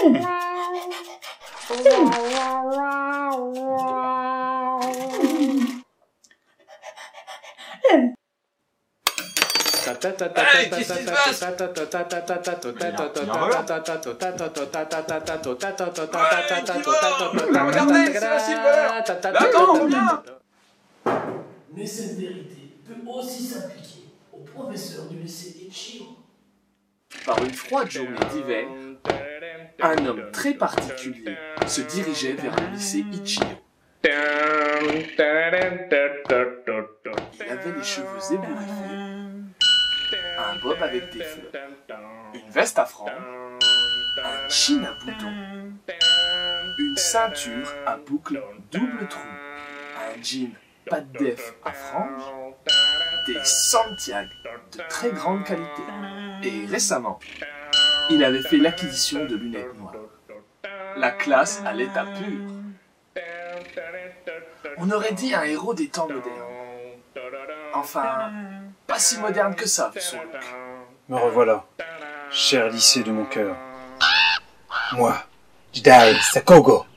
Hey, qu'est-ce qui se passe? Regardez, c'est la Silver. D'accord, on vient. Mais cette vérité peut aussi s'appliquer au professeur du lycée Ichiro. Par une froide journée d'hiver, un homme très particulier se dirigeait vers le lycée Ichiro. Il avait les cheveux ébouriffés, un bob avec des fleurs, une veste à franges, un jean à boutons, une ceinture à boucles double trou, un jean pas de def à franges, des Santiago de très grande qualité. Et récemment, il avait fait l'acquisition de lunettes noires. La classe à l'état pur. On aurait dit un héros des temps modernes. Enfin, pas si moderne que ça, vu son look. Me revoilà, cher lycée de mon cœur. Moi, Jidai Sakogo.